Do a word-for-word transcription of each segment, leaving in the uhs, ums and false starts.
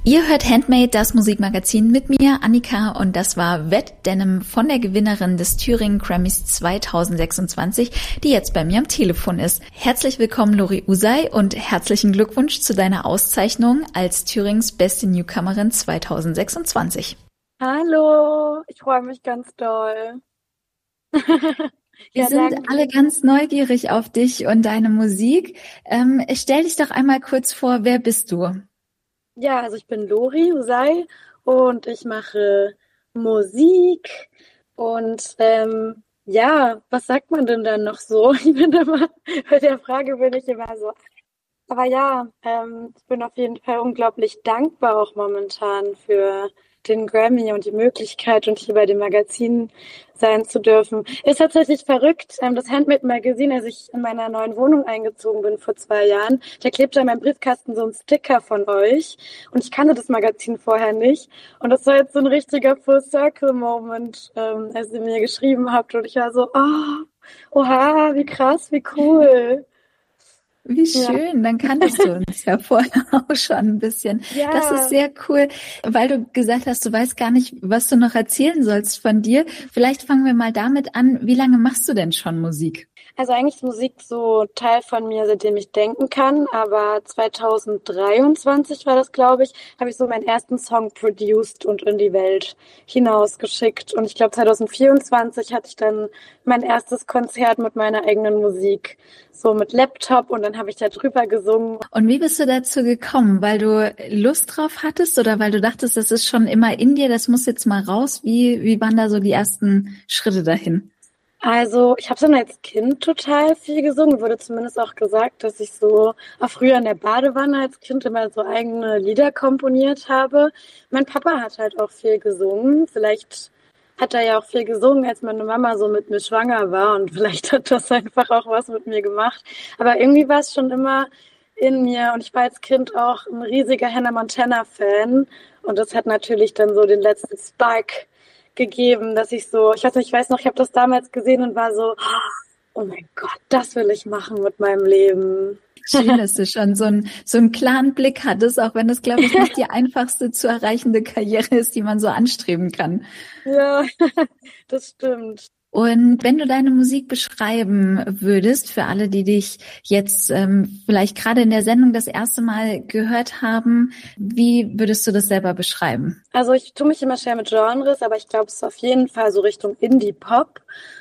Ihr hört Handmade, das Musikmagazin mit mir, Annika, und das war Wet Denim von der Gewinnerin des Thüringen Grammys zwanzig sechsundzwanzig, die jetzt bei mir am Telefon ist. Herzlich willkommen, Lori Usai, und herzlichen Glückwunsch zu deiner Auszeichnung als Thürings beste Newcomerin zwanzig sechsundzwanzig. Hallo, ich freue mich ganz doll. Wir Ja, sind danke. alle ganz neugierig auf dich und deine Musik. Ähm, stell dich doch einmal kurz vor, wer bist du? Ja, also ich bin Lori Usai und ich mache Musik und ähm, ja, was sagt man denn dann noch so? Ich bin immer, bei der Frage bin ich immer so. Aber ja, ähm, ich bin auf jeden Fall unglaublich dankbar auch momentan für den Grammy und die Möglichkeit, und hier bei dem Magazin sein zu dürfen. Ist tatsächlich verrückt. Ähm, das Handmade Magazine, als ich in meiner neuen Wohnung eingezogen bin vor zwei Jahren, da klebte an meinem Briefkasten so ein Sticker von euch. Und ich kannte das Magazin vorher nicht. Und das war jetzt so ein richtiger Full-Circle-Moment, ähm, als ihr mir geschrieben habt. Und ich war so, oh, oha, wie krass, wie cool. Wie Ja. schön, dann kanntest du uns ja vorher auch schon ein bisschen. Ja. Das ist sehr cool, weil du gesagt hast, du weißt gar nicht, was du noch erzählen sollst von dir. Vielleicht fangen wir mal damit an, wie lange machst du denn schon Musik? Also eigentlich ist Musik so Teil von mir, seitdem ich denken kann, aber zwanzig dreiundzwanzig war das, glaube ich, habe ich so meinen ersten Song produced und in die Welt hinausgeschickt. Und ich glaube zwanzig vierundzwanzig hatte ich dann mein erstes Konzert mit meiner eigenen Musik, so mit Laptop, und dann habe ich da drüber gesungen. Und wie bist du dazu gekommen? Weil du Lust drauf hattest oder weil du dachtest, das ist schon immer in dir, das muss jetzt mal raus? Wie, wie waren da so die ersten Schritte dahin? Also ich habe schon als Kind total viel gesungen. Wurde zumindest auch gesagt, dass ich so auch früher in der Badewanne als Kind immer so eigene Lieder komponiert habe. Mein Papa hat halt auch viel gesungen. Vielleicht hat er ja auch viel gesungen, als meine Mama so mit mir schwanger war, und vielleicht hat das einfach auch was mit mir gemacht. Aber irgendwie war es schon immer in mir, und ich war als Kind auch ein riesiger Hannah Montana-Fan, und das hat natürlich dann so den letzten Spark gegeben, dass ich so, ich weiß nicht, ich weiß noch, ich habe das damals gesehen und war so, oh mein Gott, das will ich machen mit meinem Leben. Schön, dass du schon so einen, so einen klaren Blick hattest, auch wenn das, glaube ich, nicht die einfachste zu erreichende Karriere ist, die man so anstreben kann. Ja, das stimmt. Und wenn du deine Musik beschreiben würdest, für alle, die dich jetzt ähm, vielleicht gerade in der Sendung das erste Mal gehört haben, wie würdest du das selber beschreiben? Also ich tue mich immer schwer mit Genres, aber ich glaube, es ist auf jeden Fall so Richtung Indie-Pop.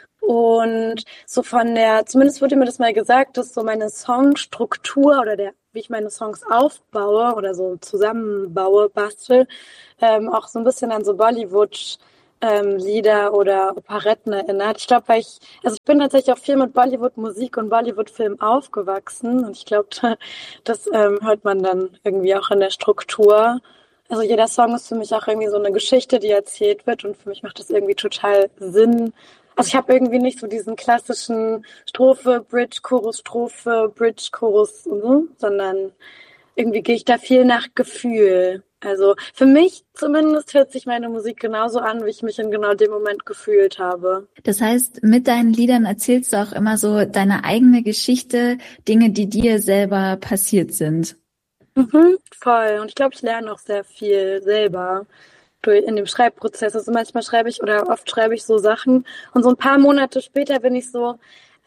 Und so von der, zumindest wurde mir das mal gesagt, dass so meine Songstruktur oder der, wie ich meine Songs aufbaue oder so zusammenbaue, bastel, ähm, auch so ein bisschen an so Bollywood ähm, Lieder oder Operetten erinnert. Ich glaube, weil ich, also ich bin tatsächlich auch viel mit Bollywood-Musik und Bollywood-Film aufgewachsen, und ich glaube, das ähm, hört man dann irgendwie auch in der Struktur. Also jeder Song ist für mich auch irgendwie so eine Geschichte, die erzählt wird, und für mich macht das irgendwie total Sinn. Also ich habe irgendwie nicht so diesen klassischen Strophe, Bridge, Chorus, Strophe, Bridge, Chorus und so, sondern irgendwie gehe ich da viel nach Gefühl. Also für mich zumindest hört sich meine Musik genauso an, wie ich mich in genau dem Moment gefühlt habe. Das heißt, mit deinen Liedern erzählst du auch immer so deine eigene Geschichte, Dinge, die dir selber passiert sind. Mhm, voll. Und ich glaube, ich lerne auch sehr viel selber durch in dem Schreibprozess. Also manchmal schreibe ich oder oft schreibe ich so Sachen, und so ein paar Monate später bin ich so,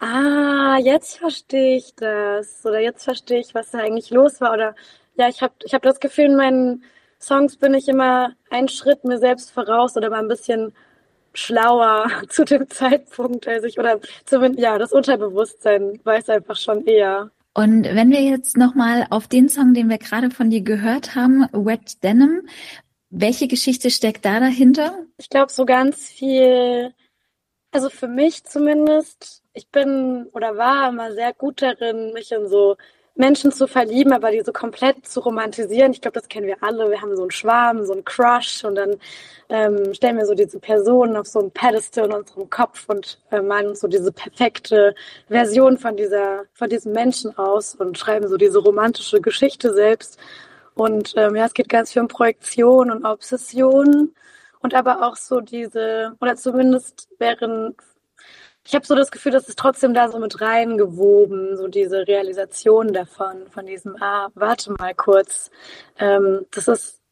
ah, jetzt verstehe ich das, oder jetzt verstehe ich, was da eigentlich los war, oder ja, ich habe ich hab das Gefühl, in meinen Songs bin ich immer einen Schritt mir selbst voraus oder mal ein bisschen schlauer zu dem Zeitpunkt, als ich, oder zumindest, ja, das Unterbewusstsein weiß einfach schon eher. Und wenn wir jetzt nochmal auf den Song, den wir gerade von dir gehört haben, Wet Denim, welche Geschichte steckt da dahinter? Ich glaube, so ganz viel, also für mich zumindest, ich bin oder war immer sehr gut darin, mich in so Menschen zu verlieben, aber die so komplett zu romantisieren. Ich glaube, das kennen wir alle. Wir haben so einen Schwarm, so einen Crush, und dann ähm, stellen wir so diese Personen auf so ein Pedestal in unserem Kopf und äh, malen uns so diese perfekte Version von dieser, von diesem Menschen aus und schreiben so diese romantische Geschichte selbst. Und ähm, ja, es geht ganz viel um Projektion und Obsession, und aber auch so diese, oder zumindest während, ich habe so das Gefühl, dass es trotzdem da so mit reingewoben, so diese Realisation davon, von diesem, ah, warte mal kurz, ähm, das ist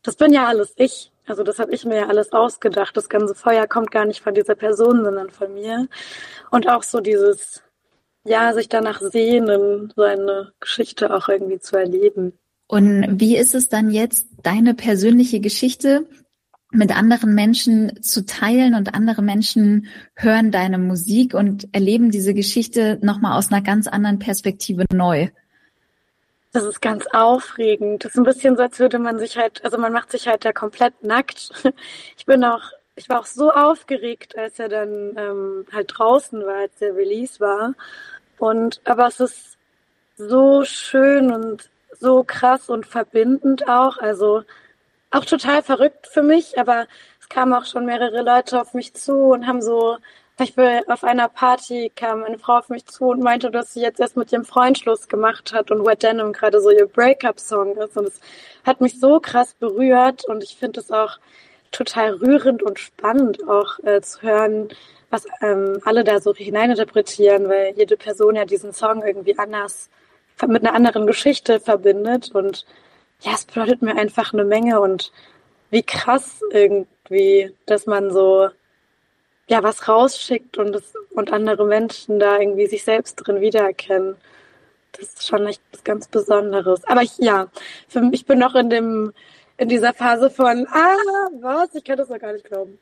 das bin ja alles ich. Also das habe ich mir ja alles ausgedacht. Das ganze Feuer kommt gar nicht von dieser Person, sondern von mir. Und auch so dieses, ja, sich danach sehnen, so eine Geschichte auch irgendwie zu erleben. Und wie ist es dann jetzt, deine persönliche Geschichte mit anderen Menschen zu teilen und andere Menschen hören deine Musik und erleben diese Geschichte nochmal aus einer ganz anderen Perspektive neu? Das ist ganz aufregend. Das ist ein bisschen so, als würde man sich halt, also man macht sich halt da komplett nackt. Ich bin auch, ich war auch so aufgeregt, als er dann ähm, halt draußen war, als der Release war. Und, aber es ist so schön und so krass und verbindend auch. Also auch total verrückt für mich, aber es kamen auch schon mehrere Leute auf mich zu und haben so, zum Beispiel auf einer Party kam eine Frau auf mich zu und meinte, dass sie jetzt erst mit ihrem Freund Schluss gemacht hat und Wet Denim gerade so ihr Breakup-Song ist. Und es hat mich so krass berührt und ich finde es auch total rührend und spannend auch äh, zu hören, was ähm, alle da so hineininterpretieren, weil jede Person ja diesen Song irgendwie anders mit einer anderen Geschichte verbindet und ja, es bedeutet mir einfach eine Menge und wie krass irgendwie, dass man so ja was rausschickt und es, und andere Menschen da irgendwie sich selbst drin wiedererkennen. Das ist schon echt was ganz Besonderes. Aber ich, ja, für mich, ich bin noch in dem in dieser Phase von ah, was? Ich kann das noch gar nicht glauben.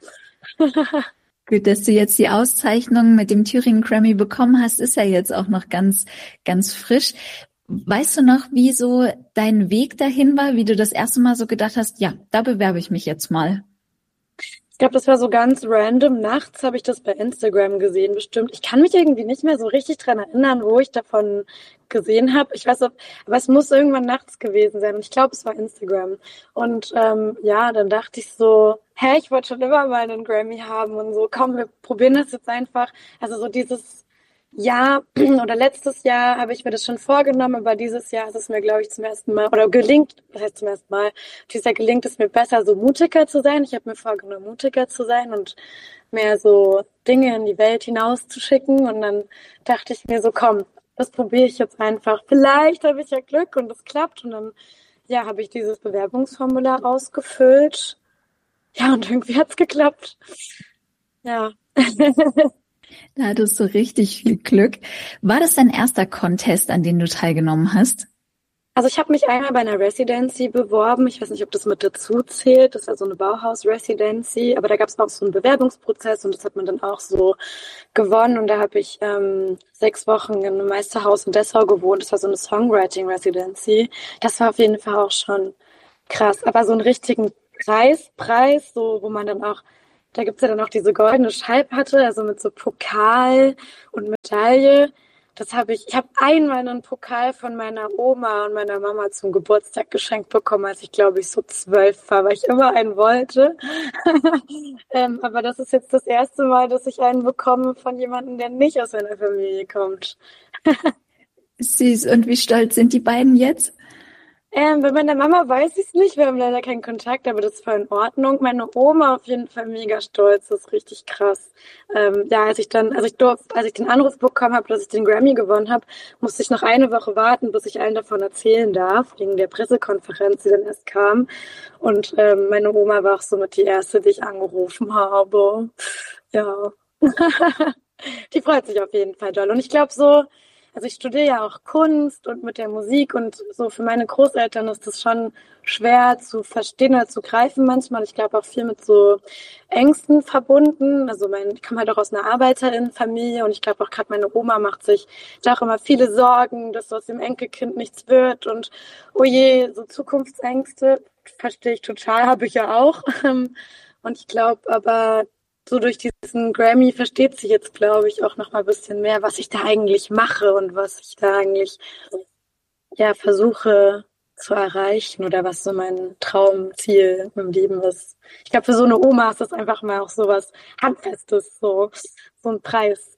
Gut, dass du jetzt die Auszeichnung mit dem Thüringen Grammy bekommen hast, ist ja jetzt auch noch ganz, ganz frisch. Weißt du noch, wie so dein Weg dahin war, wie du das erste Mal so gedacht hast, ja, da bewerbe ich mich jetzt mal? Ich glaube, das war so ganz random. Nachts habe ich das bei Instagram gesehen, bestimmt. Ich kann mich irgendwie nicht mehr so richtig dran erinnern, wo ich davon gesehen habe. Ich weiß, ob, aber es muss irgendwann nachts gewesen sein. Und ich glaube, es war Instagram. Und ähm, ja, dann dachte ich so, hä, ich wollte schon immer mal einen Grammy haben und so, komm, wir probieren das jetzt einfach. Also so dieses Jahr oder letztes Jahr habe ich mir das schon vorgenommen, aber dieses Jahr ist es mir, glaube ich, zum ersten Mal, oder gelingt, was heißt zum ersten Mal, dieses Jahr gelingt es mir besser, so mutiger zu sein. Ich habe mir vorgenommen, mutiger zu sein und mehr so Dinge in die Welt hinauszuschicken. Und dann dachte ich mir so, komm, das probiere ich jetzt einfach. Vielleicht habe ich ja Glück und es klappt. Und dann, ja, habe ich dieses Bewerbungsformular ausgefüllt. Ja, und irgendwie hat's geklappt. Ja. Da hattest du richtig viel Glück. War das dein erster Contest, an dem du teilgenommen hast? Also ich habe mich einmal bei einer Residency beworben. Ich weiß nicht, ob das mit dazu zählt. Das war so eine Bauhaus-Residency. Aber da gab es auch so einen Bewerbungsprozess und das hat man dann auch so gewonnen. Und da habe ich ähm, sechs Wochen in einem Meisterhaus in Dessau gewohnt. Das war so eine Songwriting-Residency. Das war auf jeden Fall auch schon krass. Aber so einen richtigen Preis, Preis, so wo man dann auch Da gibt's ja dann auch diese goldene Schallplatte, also mit so Pokal und Medaille. Das habe ich, ich habe einmal einen Pokal von meiner Oma und meiner Mama zum Geburtstag geschenkt bekommen, als ich glaube ich so zwölf war, weil ich immer einen wollte. ähm, aber das ist jetzt das erste Mal, dass ich einen bekomme von jemandem, der nicht aus meiner Familie kommt. Süß. Und wie stolz sind die beiden jetzt? Ähm, bei meiner Mama weiß ich es nicht, wir haben leider keinen Kontakt, aber das war in Ordnung. Meine Oma auf jeden Fall mega stolz, das ist richtig krass. Ähm, ja, als ich dann, als ich durfte, als ich den Anruf bekommen habe, dass ich den Grammy gewonnen habe, musste ich noch eine Woche warten, bis ich allen davon erzählen darf, wegen der Pressekonferenz, die dann erst kam. Und ähm, meine Oma war auch somit die erste, die ich angerufen habe. Ja, die freut sich auf jeden Fall doll. Und ich glaube so, also ich studiere ja auch Kunst und mit der Musik und so für meine Großeltern ist das schon schwer zu verstehen oder zu greifen manchmal. Ich glaube auch viel mit so Ängsten verbunden. Also mein, ich komme halt auch aus einer Arbeiterinnenfamilie und ich glaube auch gerade meine Oma macht sich da auch immer viele Sorgen, dass aus dem Enkelkind nichts wird und oh je, so Zukunftsängste verstehe ich total, habe ich ja auch. Und ich glaube aber, so durch diesen Grammy versteht sie jetzt, glaube ich, auch noch mal ein bisschen mehr, was ich da eigentlich mache und was ich da eigentlich ja versuche zu erreichen oder was so mein Traumziel im Leben ist. Ich glaube, für so eine Oma ist das einfach mal auch so was Handfestes, so, so ein Preis.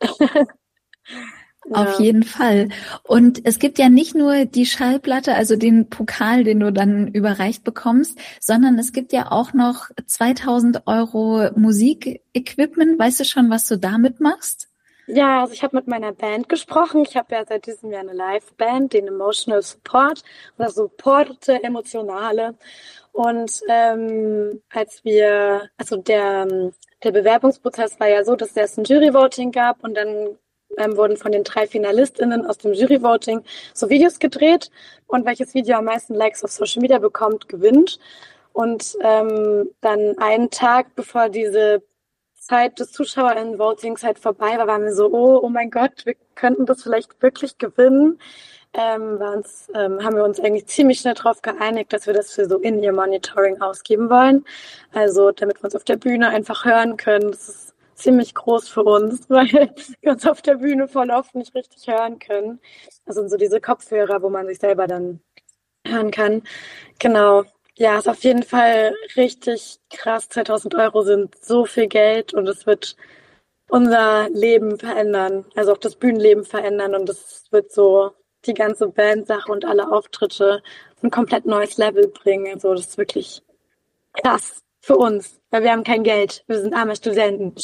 Ja. Auf jeden Fall. Und es gibt ja nicht nur die Schallplatte, also den Pokal, den du dann überreicht bekommst, sondern es gibt ja auch noch zweitausend Euro Musikequipment. Weißt du schon, was du damit machst? Ja, also ich habe mit meiner Band gesprochen. Ich habe ja seit diesem Jahr eine Live-Band, den Emotional Support oder Supporte Emotionale. Und ähm, als wir, also der, der Bewerbungsprozess war ja so, dass es ein Jury-Voting gab und dann ähm, wurden von den drei FinalistInnen aus dem Jury-Voting so Videos gedreht und welches Video am meisten Likes auf Social Media bekommt, gewinnt. Und ähm, dann einen Tag bevor diese Zeit des ZuschauerInnen-Votings halt vorbei war, waren wir so, oh, oh mein Gott, wir könnten das vielleicht wirklich gewinnen. Ähm, war uns, ähm, haben wir uns eigentlich ziemlich schnell darauf geeinigt, dass wir das für so In-Ear-Monitoring ausgeben wollen. Also damit wir uns auf der Bühne einfach hören können. Das ist ziemlich groß für uns, weil wir uns auf der Bühne voll oft nicht richtig hören können. Also so diese Kopfhörer, wo man sich selber dann hören kann. Genau. Ja, ist auf jeden Fall richtig krass. zweitausend Euro sind so viel Geld und es wird unser Leben verändern, also auch das Bühnenleben verändern und es wird so die ganze Bandsache und alle Auftritte auf ein komplett neues Level bringen. Also das ist wirklich krass für uns, weil wir haben kein Geld. Wir sind arme Studenten.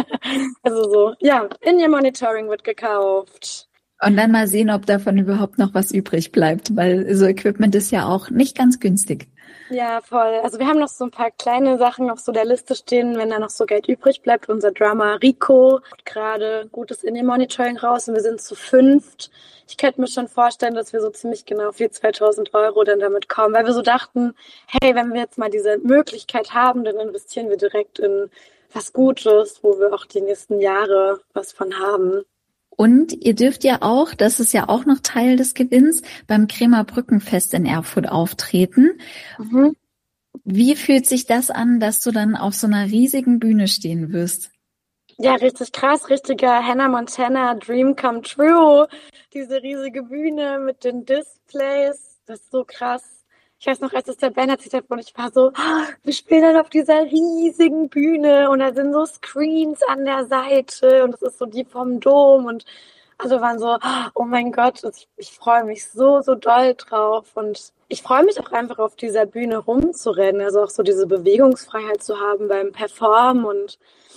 Also so, ja, In-Ear-Monitoring wird gekauft. Und dann mal sehen, ob davon überhaupt noch was übrig bleibt, weil so Equipment ist ja auch nicht ganz günstig. Ja, voll. Also wir haben noch so ein paar kleine Sachen auf so der Liste stehen, wenn da noch so Geld übrig bleibt. Unser Drummer Rico hat gerade gutes In-Ear-Monitoring raus und wir sind zu fünft. Ich könnte mir schon vorstellen, dass wir so ziemlich genau auf die zweitausend Euro dann damit kommen, weil wir so dachten, hey, wenn wir jetzt mal diese Möglichkeit haben, dann investieren wir direkt in was Gutes, wo wir auch die nächsten Jahre was von haben. Und ihr dürft ja auch, das ist ja auch noch Teil des Gewinns, beim Kremer Brückenfest in Erfurt auftreten. Mhm. Wie fühlt sich das an, dass du dann auf so einer riesigen Bühne stehen wirst? Ja, richtig krass, richtiger Hannah Montana Dream come true. Diese riesige Bühne mit den Displays, das ist so krass. Ich weiß noch, als es der Band erzählt hat, und ich war so, oh, wir spielen dann auf dieser riesigen Bühne und da sind so Screens an der Seite und das ist so die vom Dom und alle waren so, oh mein Gott, ich, ich freue mich so, so doll drauf und ich freue mich auch einfach auf dieser Bühne rumzurennen, also auch so diese Bewegungsfreiheit zu haben beim Performen und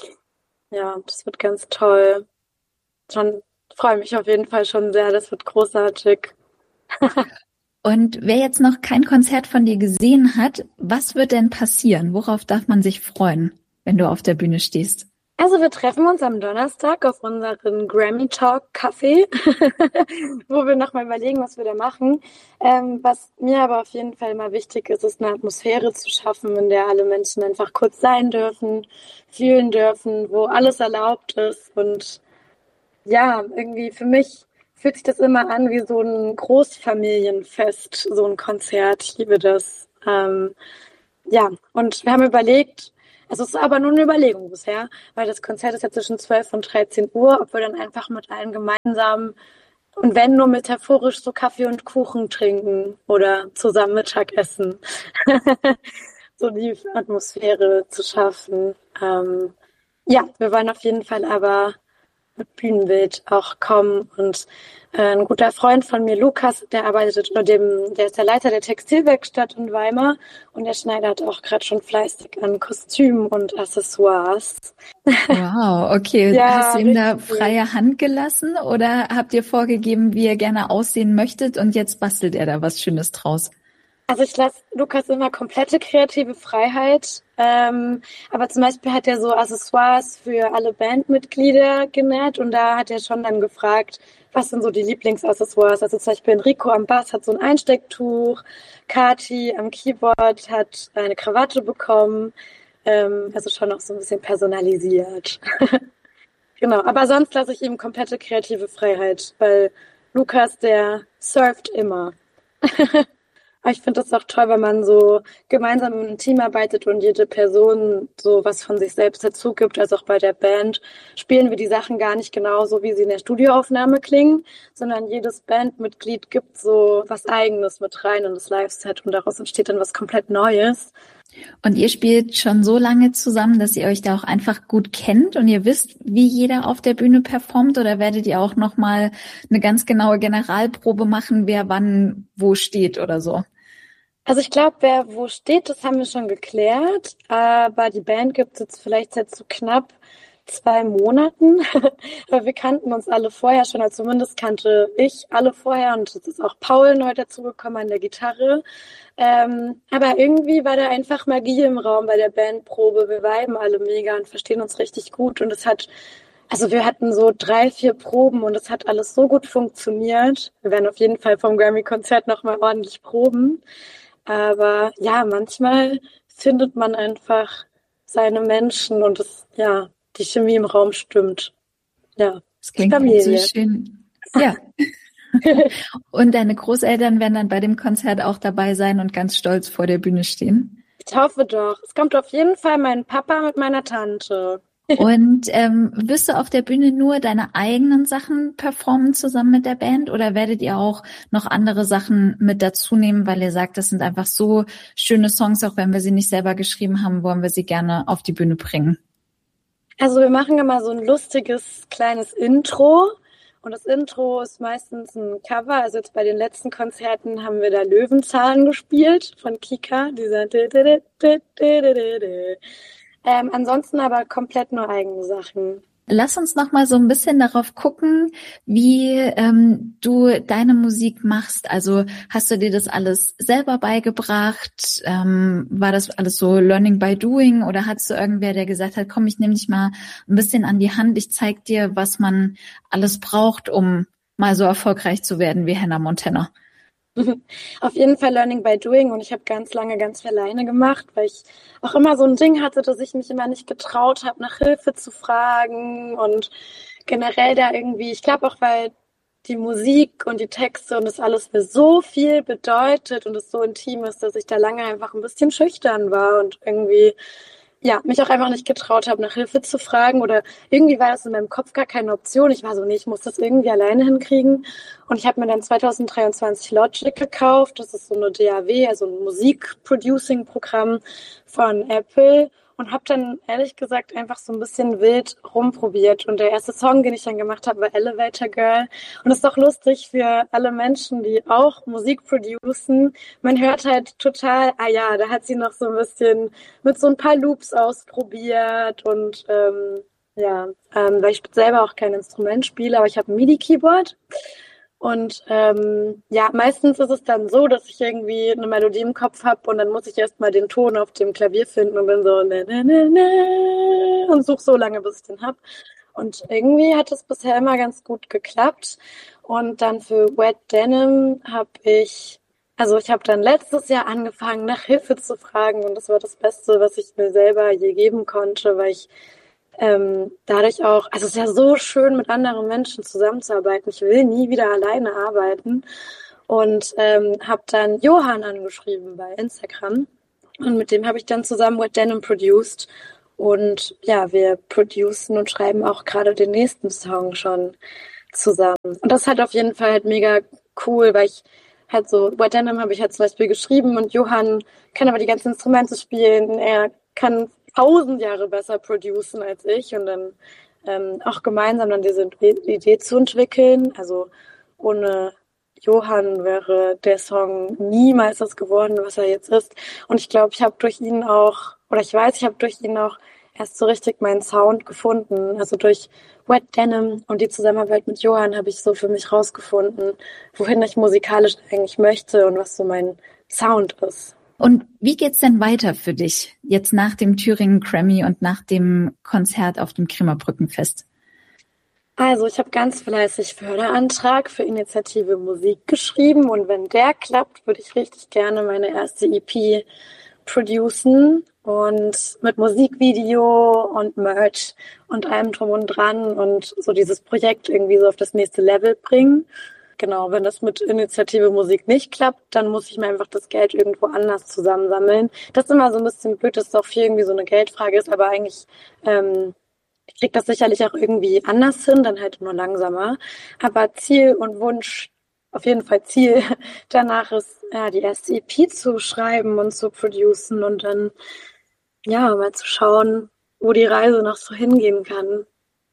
ja, das wird ganz toll. Schon freue mich auf jeden Fall schon sehr, das wird großartig. Und wer jetzt noch kein Konzert von dir gesehen hat, was wird denn passieren? Worauf darf man sich freuen, wenn du auf der Bühne stehst? Also wir treffen uns am Donnerstag auf unseren Grammy Talk Café, wo wir nochmal überlegen, was wir da machen. Ähm, was mir aber auf jeden Fall mal wichtig ist, ist eine Atmosphäre zu schaffen, in der alle Menschen einfach kurz sein dürfen, fühlen dürfen, wo alles erlaubt ist. Und ja, irgendwie für mich fühlt sich das immer an wie so ein Großfamilienfest, so ein Konzert. Ich liebe das. Ähm, ja, und wir haben überlegt, also es ist aber nur eine Überlegung bisher, weil das Konzert ist ja zwischen zwölf und dreizehn Uhr, ob wir dann einfach mit allen gemeinsam und wenn nur metaphorisch so Kaffee und Kuchen trinken oder zusammen Mittag essen. So die Atmosphäre zu schaffen. Ähm, ja, wir wollen auf jeden Fall aber mit Bühnenbild auch kommen und äh, ein guter Freund von mir, Lukas, der arbeitet oder dem, der ist der Leiter der Textilwerkstatt in Weimar und der schneidert auch gerade schon fleißig an Kostümen und Accessoires. Wow, okay. Ja, hast du ihm da richtig. freie Hand gelassen oder habt ihr vorgegeben, wie ihr gerne aussehen möchtet und jetzt bastelt er da was Schönes draus? Also ich lasse Lukas immer komplette kreative Freiheit, ähm, aber zum Beispiel hat er so Accessoires für alle Bandmitglieder genäht und da hat er schon dann gefragt, was sind so die Lieblingsaccessoires. Also zum Beispiel Enrico am Bass hat so ein Einstecktuch, Kati am Keyboard hat eine Krawatte bekommen, ähm, also schon auch so ein bisschen personalisiert. Genau, aber sonst lasse ich ihm komplette kreative Freiheit, weil Lukas, der surft immer. Aber ich finde das auch toll, wenn man so gemeinsam in einem Team arbeitet und jede Person so was von sich selbst dazu gibt. Also auch bei der Band spielen wir die Sachen gar nicht genauso, wie sie in der Studioaufnahme klingen, sondern jedes Bandmitglied gibt so was Eigenes mit rein in das Live-Set und daraus entsteht dann was komplett Neues. Und ihr spielt schon so lange zusammen, dass ihr euch da auch einfach gut kennt und ihr wisst, wie jeder auf der Bühne performt, oder werdet ihr auch nochmal eine ganz genaue Generalprobe machen, wer wann wo steht oder so? Also ich glaube, wer wo steht, das haben wir schon geklärt, aber die Band gibt es jetzt vielleicht seit so knapp zwei Monaten. Aber wir kannten uns alle vorher schon, also zumindest kannte ich alle vorher und es ist auch Paul neu dazugekommen an der Gitarre. Ähm, aber irgendwie war da einfach Magie im Raum bei der Bandprobe. Wir viben alle mega und verstehen uns richtig gut und es hat Also wir hatten so drei, vier Proben und es hat alles so gut funktioniert. Wir werden auf jeden Fall vom Grammy-Konzert nochmal ordentlich proben. Aber ja, manchmal findet man einfach seine Menschen und es, ja, die Chemie im Raum stimmt. Ja, das klingt so schön. Ja. Und deine Großeltern werden dann bei dem Konzert auch dabei sein und ganz stolz vor der Bühne stehen? Ich hoffe doch. Es kommt auf jeden Fall mein Papa mit meiner Tante. Und ähm, wirst du auf der Bühne nur deine eigenen Sachen performen zusammen mit der Band oder werdet ihr auch noch andere Sachen mit dazu nehmen, weil ihr sagt, das sind einfach so schöne Songs, auch wenn wir sie nicht selber geschrieben haben, wollen wir sie gerne auf die Bühne bringen? Also wir machen immer so ein lustiges kleines Intro und das Intro ist meistens ein Cover. Also jetzt bei den letzten Konzerten haben wir da Löwenzahn gespielt von Kika, dieser Ähm, ansonsten aber komplett nur eigene Sachen. Lass uns noch mal so ein bisschen darauf gucken, wie ähm, du deine Musik machst. Also hast du dir das alles selber beigebracht? Ähm, war das alles so Learning by Doing oder hattest du irgendwer, der gesagt hat, komm, ich nehme dich mal ein bisschen an die Hand, ich zeig dir, was man alles braucht, um mal so erfolgreich zu werden wie Hannah Montana? Auf jeden Fall Learning by Doing und ich habe ganz lange ganz viel alleine gemacht, weil ich auch immer so ein Ding hatte, dass ich mich immer nicht getraut habe, nach Hilfe zu fragen und generell da irgendwie, ich glaube auch, weil die Musik und die Texte und das alles mir so viel bedeutet und es so intim ist, dass ich da lange einfach ein bisschen schüchtern war und irgendwie ja, mich auch einfach nicht getraut habe, nach Hilfe zu fragen oder irgendwie war das in meinem Kopf gar keine Option. Ich war so, nee, ich muss das irgendwie alleine hinkriegen. Und ich habe mir dann zwanzig dreiundzwanzig Logic gekauft. Das ist so eine D A W, also ein Musik-Producing-Programm von Apple. Und habe dann, ehrlich gesagt, einfach so ein bisschen wild rumprobiert. Und der erste Song, den ich dann gemacht habe, war Elevator Girl. Und das ist doch lustig für alle Menschen, die auch Musik producen. Man hört halt total, ah ja, da hat sie noch so ein bisschen mit so ein paar Loops ausprobiert. Und ähm, ja, ähm, weil ich selber auch kein Instrument spiele, aber ich habe ein MIDI-Keyboard. Und ähm, ja, meistens ist es dann so, dass ich irgendwie eine Melodie im Kopf habe und dann muss ich erst mal den Ton auf dem Klavier finden und bin so ne, ne, ne, ne, und suche so lange, bis ich den hab. Und irgendwie hat es bisher immer ganz gut geklappt. Und dann für Wet Denim habe ich, also ich habe dann letztes Jahr angefangen, nach Hilfe zu fragen und das war das Beste, was ich mir selber je geben konnte, weil ich Ähm, dadurch auch, also es ist ja so schön, mit anderen Menschen zusammenzuarbeiten. Ich will nie wieder alleine arbeiten und ähm, habe dann Johann angeschrieben bei Instagram und mit dem habe ich dann zusammen Wet Denim produced und ja, wir producen und schreiben auch gerade den nächsten Song schon zusammen. Und das ist halt auf jeden Fall halt mega cool, weil ich halt so, Wet Denim habe ich halt zum Beispiel geschrieben und Johann kann aber die ganzen Instrumente spielen, er kann tausend Jahre besser producen als ich und dann ähm, auch gemeinsam dann diese Idee zu entwickeln. Also ohne Johann wäre der Song niemals das geworden, was er jetzt ist. Und ich glaube, ich habe durch ihn auch, oder ich weiß, ich habe durch ihn auch erst so richtig meinen Sound gefunden. Also durch Wet Denim und die Zusammenarbeit mit Johann habe ich so für mich rausgefunden, wohin ich musikalisch eigentlich möchte und was so mein Sound ist. Und wie geht's denn weiter für dich jetzt nach dem Thüringen Grammy und nach dem Konzert auf dem Krämerbrückenfest? Also ich habe ganz fleißig Förderantrag für Initiative Musik geschrieben und wenn der klappt, würde ich richtig gerne meine erste E P producen und mit Musikvideo und Merch und allem drum und dran und so dieses Projekt irgendwie so auf das nächste Level bringen. Genau, wenn das mit Initiative Musik nicht klappt, dann muss ich mir einfach das Geld irgendwo anders zusammensammeln. Das ist immer so ein bisschen blöd, dass es auch viel irgendwie so eine Geldfrage ist, aber eigentlich ähm, ich kriege das sicherlich auch irgendwie anders hin, dann halt nur langsamer. Aber Ziel und Wunsch, auf jeden Fall Ziel danach ist, ja, die erste E P zu schreiben und zu producen und dann, ja, mal zu schauen, wo die Reise noch so hingehen kann.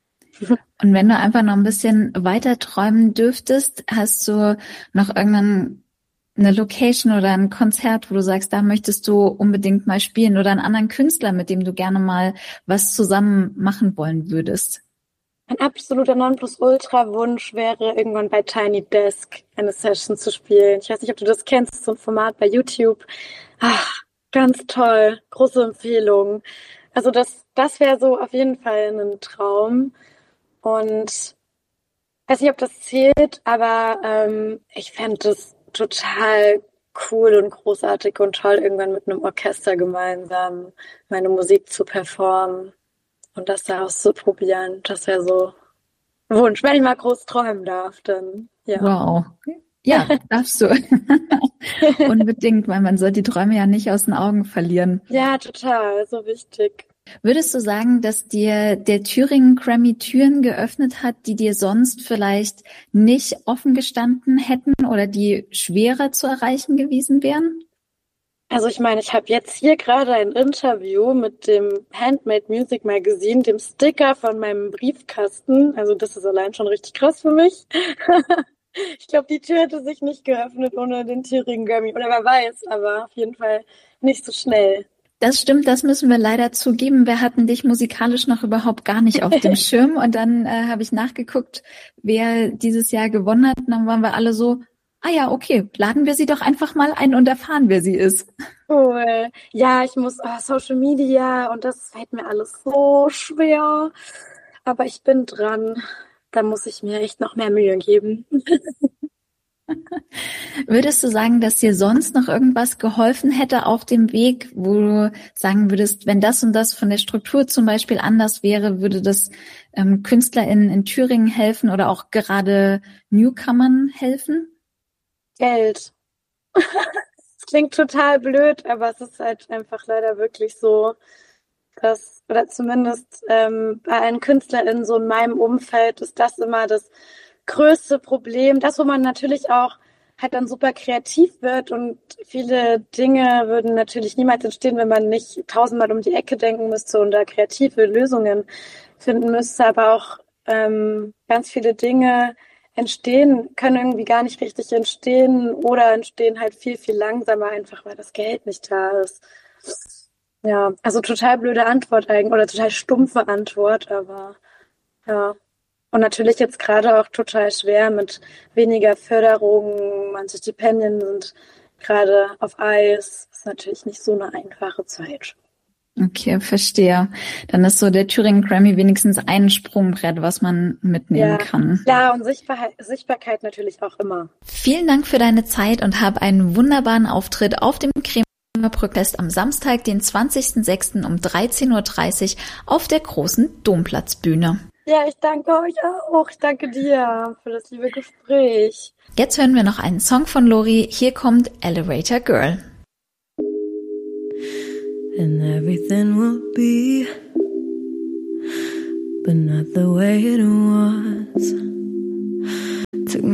Und wenn du einfach noch ein bisschen weiter träumen dürftest, hast du noch irgendeinen eine Location oder ein Konzert, wo du sagst, da möchtest du unbedingt mal spielen oder einen anderen Künstler, mit dem du gerne mal was zusammen machen wollen würdest? Ein absoluter Nonplusultra-Wunsch wäre, irgendwann bei Tiny Desk eine Session zu spielen. Ich weiß nicht, ob du das kennst, so ein Format bei YouTube. Ach, ganz toll, große Empfehlung. Also das, das wäre so auf jeden Fall ein Traum. Und ich weiß nicht, ob das zählt, aber ähm, ich fände es total cool und großartig und toll, irgendwann mit einem Orchester gemeinsam meine Musik zu performen. Und das da auszuprobieren, das wäre so ein Wunsch. Wenn ich mal groß träumen darf, dann ja. Wow. Ja, darfst du. Unbedingt, weil man soll die Träume ja nicht aus den Augen verlieren. Ja, total, so wichtig. Würdest du sagen, dass dir der Thüringen Grammy Türen geöffnet hat, die dir sonst vielleicht nicht offen gestanden hätten oder die schwerer zu erreichen gewesen wären? Also ich meine, ich habe jetzt hier gerade ein Interview mit dem Handmade Music Magazine, dem Sticker von meinem Briefkasten. Also das ist allein schon richtig krass für mich. Ich glaube, die Tür hätte sich nicht geöffnet ohne den Thüringen Grammy. Oder wer weiß, aber auf jeden Fall nicht so schnell. Das stimmt, das müssen wir leider zugeben. Wir hatten dich musikalisch noch überhaupt gar nicht auf dem Schirm. Und dann äh, habe ich nachgeguckt, wer dieses Jahr gewonnen hat. Und dann waren wir alle so, ah ja, okay, laden wir sie doch einfach mal ein und erfahren, wer sie ist. Cool. Ja, ich muss oh, Social Media und das fällt mir alles so schwer. Aber ich bin dran. Da muss ich mir echt noch mehr Mühe geben. Würdest du sagen, dass dir sonst noch irgendwas geholfen hätte auf dem Weg, wo du sagen würdest, wenn das und das von der Struktur zum Beispiel anders wäre, würde das ähm, KünstlerInnen in Thüringen helfen oder auch gerade Newcomern helfen? Geld. Es klingt total blöd, aber es ist halt einfach leider wirklich so, dass, oder zumindest ähm, bei allen KünstlerInnen so in meinem Umfeld ist das immer das größte Problem. Das, wo man natürlich auch halt dann super kreativ wird und viele Dinge würden natürlich niemals entstehen, wenn man nicht tausendmal um die Ecke denken müsste und da kreative Lösungen finden müsste, aber auch ähm, ganz viele Dinge entstehen, können irgendwie gar nicht richtig entstehen oder entstehen halt viel, viel langsamer, einfach weil das Geld nicht da ist. Ja, also total blöde Antwort eigentlich oder total stumpfe Antwort, aber ja. Und natürlich jetzt gerade auch total schwer mit weniger Förderung, manche Stipendien sind gerade auf Eis. Das ist natürlich nicht so eine einfache Zeit. Okay, verstehe. Dann ist so der Thüringen Grammy wenigstens ein Sprungbrett, was man mitnehmen ja, kann. Ja, und Sichtbarkeit, Sichtbarkeit natürlich auch immer. Vielen Dank für deine Zeit und hab einen wunderbaren Auftritt auf dem Kremer Brückfest am Samstag, den zwanzigsten sechsten um dreizehn Uhr dreißig auf der großen Domplatzbühne. Ja, ich danke euch auch. Ich danke dir für das liebe Gespräch. Jetzt hören wir noch einen Song von Lori. Hier kommt Elevator Girl. And everything will be, but not the way it was.